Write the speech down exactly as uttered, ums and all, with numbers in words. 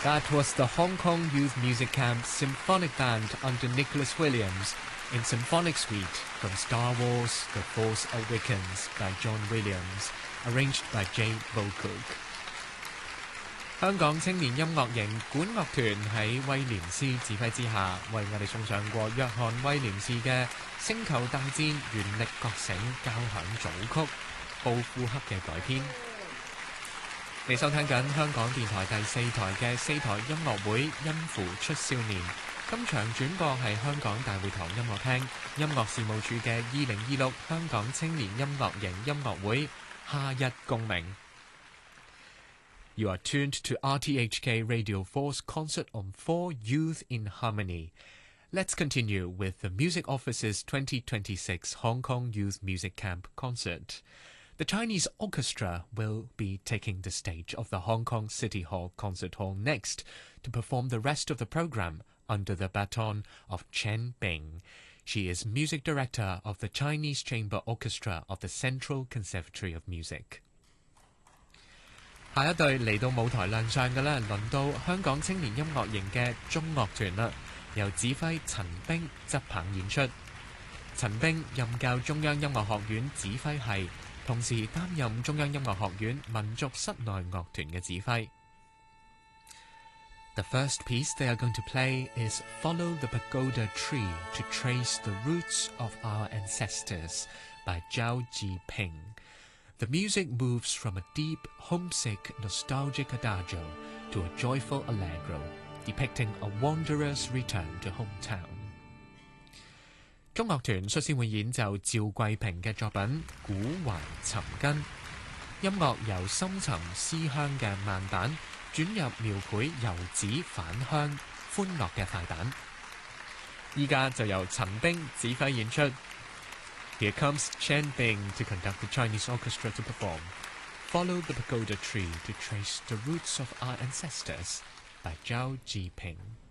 That was the Hong Kong Youth Music Camp Symphonic Band under Nicholas Williams in Symphonic Suite from Star Wars The Force Awakens by John Williams, arranged by Jay Bocook. 香港青年音樂營管樂團喺威廉斯指揮之下，為我哋送上過約翰威廉士嘅《星球大戰原力覺醒》交響組曲，布庫克嘅改編。你收聽緊香港電台第四台嘅四台音樂會《音符出少年》，今場轉播係香港大會堂音樂廳音樂事務處嘅二零二六香港青年音樂營音樂會夏日共鳴。You are tuned to R T H K Radio four's Concert on four Youth in Harmony. Let's continue with the Music Office's twenty twenty-six Hong Kong Youth Music Camp concert. The Chinese Orchestra will be taking the stage of the Hong Kong City Hall Concert Hall next to perform the rest of the program under the baton of Chen Bing. She is Music Director of the Chinese Chamber Orchestra of the Central Conservatory of Music. 下一隊嚟到舞台亮相嘅呢，輪到香港青年音樂營嘅中樂團啦，由指揮陳冰執棒演出。陳冰任教中央音樂學院指揮系，同時擔任中央音樂學院民族室內樂團嘅指揮。The first piece they are going to play is Follow the Pagoda Tree to Trace the Roots of Our Ancestors by Zhao Jiping.The music moves from a deep, homesick, nostalgic adagio to a joyful allegro, depicting a wanderer's return to hometown. 中樂團率先會演奏趙桂平嘅作品《古懷尋根》，音樂由深沉思鄉嘅慢板轉入描繪遊子返鄉歡樂嘅快板。依家就由陳冰指揮演出。Here comes Chen Bing to conduct the Chinese orchestra to perform Follow the Pagoda Tree to Trace the Roots of Our Ancestors by Zhao Jiping.